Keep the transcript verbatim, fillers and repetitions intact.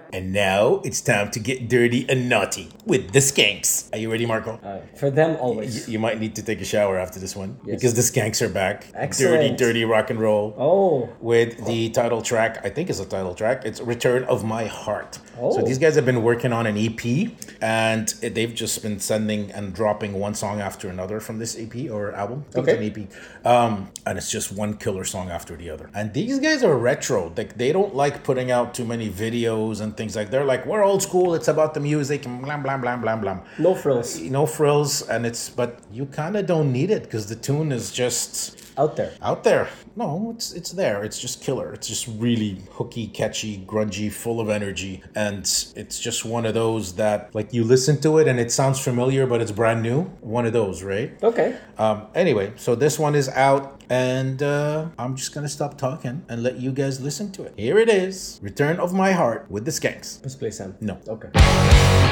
And now it's time to get dirty and naughty with the Skanks. Are you ready, Marco? Uh, for them, always. You, you might need to take a shower after this one Yes. because the Skanks are back. Excellent. Dirty, dirty rock and roll. Oh. With the title track, I think it's a title track. It's Return of My Heart. Oh. So these guys have been working on an E P, and they've just been sending and dropping one song after another from this E P or album. I think Okay. it's an E P. Um, and it's just one killer song after the other. And these guys are retro. Like, they don't like putting out too many videos and things like. They're like, we're old school. It's about the music and blah blah blah blah blah. No frills. No frills, and it's but you kind of don't need it because the tune is just Out there. out there. No, it's it's there. It's just killer. It's just really hooky, catchy, grungy, full of energy, and it's just one of those that like you listen to it and it sounds familiar, but it's brand new. One of those, right? Okay. Um. Anyway, so this one is out, and uh, I'm just gonna stop talking and let you guys listen to it. Here it is, "Return of My Heart" with the Skanks. Let's play Sam. No. Okay.